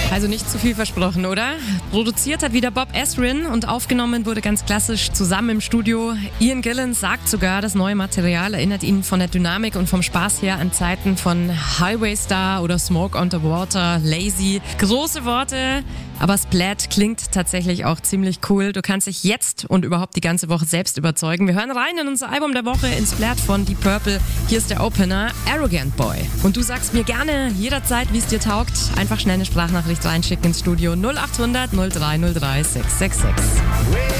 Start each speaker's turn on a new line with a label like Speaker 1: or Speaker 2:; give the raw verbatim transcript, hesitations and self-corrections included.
Speaker 1: Also nicht zu viel versprochen, oder? Produziert hat wieder Bob Ezrin und aufgenommen wurde ganz klassisch zusammen im Studio. Ian Gillan sagt sogar, das neue Material erinnert ihn von der Dynamik und vom Spaß her an Zeiten von Highway Star oder Smoke on the Water, Lazy. Große Worte, aber Splat klingt tatsächlich auch ziemlich cool. Du kannst dich jetzt und überhaupt die ganze Woche selbst überzeugen. Wir hören rein in unser Album der Woche, in Splat von Deep Purple. Hier ist der Opener, Arrogant Boy. Und du sagst mir gerne jederzeit, wie es dir taugt. Einfach schnell eine Sprachnachricht reinschicken ins Studio null acht hundert null drei null drei sechs sechs sechs.